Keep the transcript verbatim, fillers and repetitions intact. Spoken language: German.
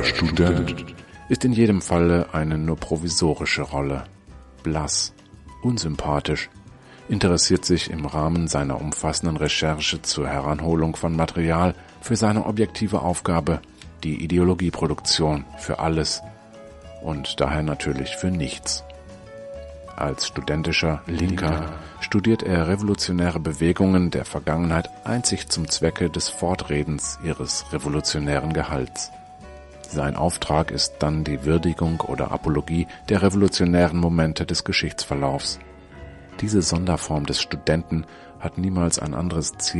Student ist in jedem Falle eine nur provisorische Rolle. Blass, unsympathisch, interessiert sich im Rahmen seiner umfassenden Recherche zur Heranholung von Material für seine objektive Aufgabe, die Ideologieproduktion für alles und daher natürlich für nichts. Als studentischer Linker studiert er revolutionäre Bewegungen der Vergangenheit einzig zum Zwecke des Fortredens ihres revolutionären Gehalts. Sein Auftrag ist dann die Würdigung oder Apologie der revolutionären Momente des Geschichtsverlaufs. Diese Sonderform des Studenten hat niemals ein anderes Ziel